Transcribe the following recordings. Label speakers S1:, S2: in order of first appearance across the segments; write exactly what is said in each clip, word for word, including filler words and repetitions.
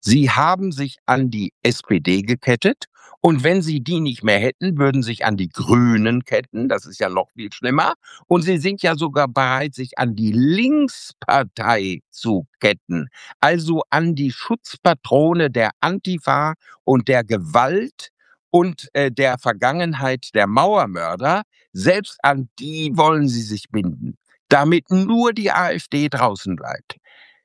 S1: Sie haben sich an die S P D gekettet und wenn Sie die nicht mehr hätten, würden sich an die Grünen ketten. Das ist ja noch viel schlimmer. Und Sie sind ja sogar bereit, sich an die Linkspartei zu ketten. Also an die Schutzpatrone der Antifa und der Gewalt und äh, der Vergangenheit der Mauermörder. Selbst an die wollen Sie sich binden, damit nur die AfD draußen bleibt.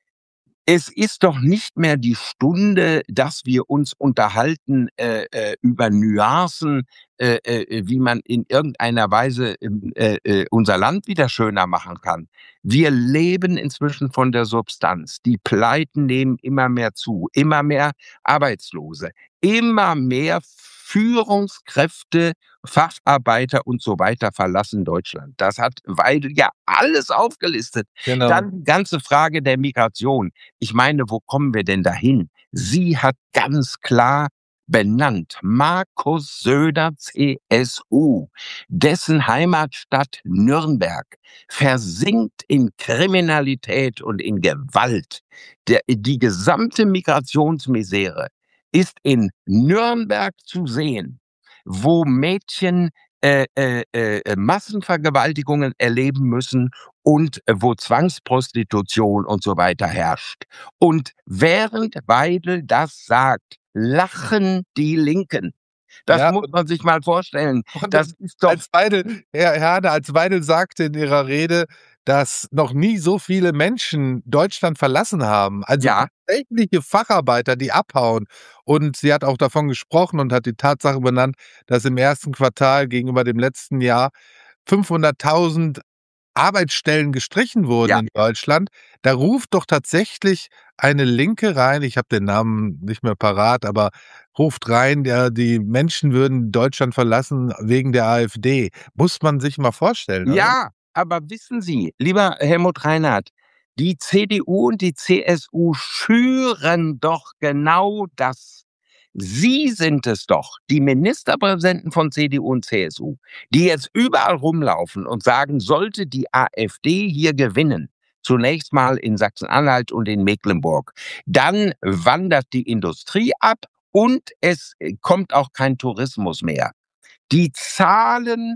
S1: Es ist doch nicht mehr die Stunde, dass wir uns unterhalten äh, äh, über Nuancen, äh, äh, wie man in irgendeiner Weise ähm, äh, äh, unser Land wieder schöner machen kann. Wir leben inzwischen von der Substanz. Die Pleiten nehmen immer mehr zu, immer mehr Arbeitslose, immer mehr Führungskräfte, Facharbeiter und so weiter verlassen Deutschland. Das hat Weidel ja alles aufgelistet.
S2: Genau.
S1: Dann die ganze Frage der Migration. Ich meine, wo kommen wir denn dahin? Sie hat ganz klar benannt, Markus Söder, C S U, dessen Heimatstadt Nürnberg versinkt in Kriminalität und in Gewalt. Der, die gesamte Migrationsmisere ist in Nürnberg zu sehen, wo Mädchen äh, äh, äh, Massenvergewaltigungen erleben müssen und äh, wo Zwangsprostitution und so weiter herrscht. Und während Weidel das sagt, lachen die Linken. Das
S2: Ja,
S1: muss man sich mal vorstellen.
S2: und
S1: Das ist doch
S2: als Weidel, Herr Herne, als Weidel sagte in ihrer Rede, dass noch nie so viele Menschen Deutschland verlassen haben, also
S1: ja,
S2: tatsächliche Facharbeiter, die abhauen. Und sie hat auch davon gesprochen und hat die Tatsache benannt, dass im ersten Quartal gegenüber dem letzten Jahr fünfhunderttausend Arbeitsstellen gestrichen wurden
S1: ja.
S2: in Deutschland. Da ruft doch tatsächlich eine Linke rein, ich habe den Namen nicht mehr parat, aber ruft rein, ja, die Menschen würden Deutschland verlassen wegen der AfD. Muss man sich mal vorstellen, oder?
S1: Ja, aber wissen Sie, lieber Helmut Reinhardt, die C D U und die C S U schüren doch genau das. Sie sind es doch, die Ministerpräsidenten von C D U und C S U, die jetzt überall rumlaufen und sagen, sollte die AfD hier gewinnen, zunächst mal in Sachsen-Anhalt und in Mecklenburg, dann wandert die Industrie ab und es äh, kommt auch kein Tourismus mehr. Die Zahlen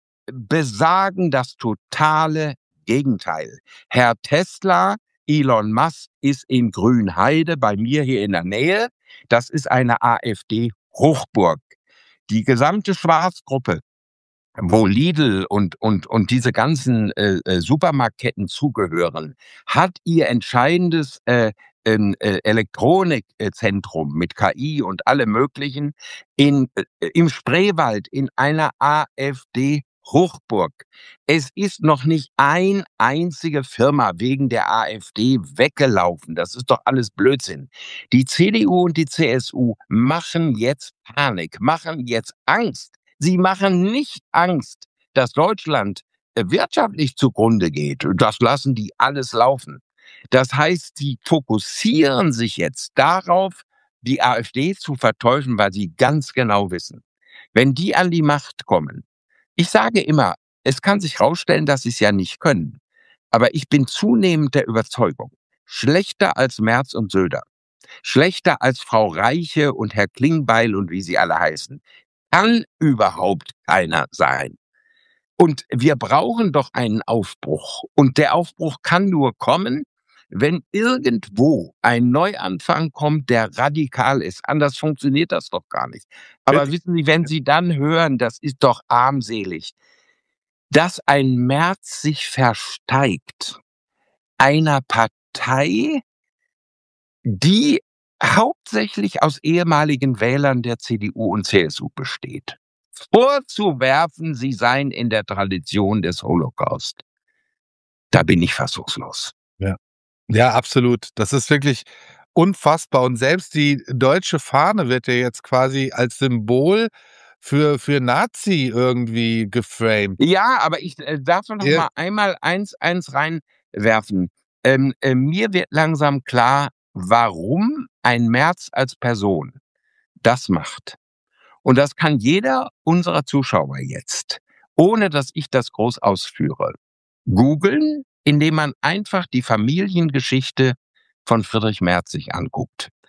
S1: besagen das totale Gegenteil. Herr Tesla, Elon Musk, ist in Grünheide bei mir hier in der Nähe. Das ist eine AfD-Hochburg. Die gesamte Schwarzgruppe, wo Lidl und, und, und diese ganzen äh, äh, Supermarktketten zugehören, hat ihr entscheidendes äh, ähm, äh, Elektronikzentrum mit K I und allem Möglichen in, äh, im Spreewald in einer AfD-Hochburg. Es ist noch nicht ein einzige Firma wegen der AfD weggelaufen. Das ist doch alles Blödsinn. Die C D U und die C S U machen jetzt Panik, machen jetzt Angst. Sie machen nicht Angst, dass Deutschland äh, wirtschaftlich zugrunde geht. Das lassen die alles laufen. Das heißt, sie fokussieren sich jetzt darauf, die AfD zu verteufeln, weil sie ganz genau wissen, wenn die an die Macht kommen. Ich sage immer, es kann sich herausstellen, dass sie es ja nicht können. Aber ich bin zunehmend der Überzeugung, schlechter als Merz und Söder, schlechter als Frau Reiche und Herr Klingbeil und wie sie alle heißen, kann überhaupt keiner sein. Und wir brauchen doch einen Aufbruch. Und der Aufbruch kann nur kommen, wenn irgendwo ein Neuanfang kommt, der radikal ist. Anders funktioniert das doch gar nicht. Aber wissen Sie, wenn Sie dann hören, das ist doch armselig, dass ein Merz sich versteigt einer Partei, die hauptsächlich aus ehemaligen Wählern der C D U und C S U besteht, vorzuwerfen, sie seien in der Tradition des Holocaust. Da bin ich fassungslos.
S2: Ja. Ja, absolut. Das ist wirklich unfassbar. Und selbst die deutsche Fahne wird ja jetzt quasi als Symbol für, für Nazi irgendwie geframed.
S1: Ja, aber ich äh, darf noch
S2: Ja.
S1: mal einmal eins, eins reinwerfen. Ähm, äh, mir wird langsam klar, warum ein Merz als Person das macht. Und das kann jeder unserer Zuschauer jetzt, ohne dass ich das groß ausführe, googeln, indem man einfach die Familiengeschichte von Friedrich Merz sich anguckt.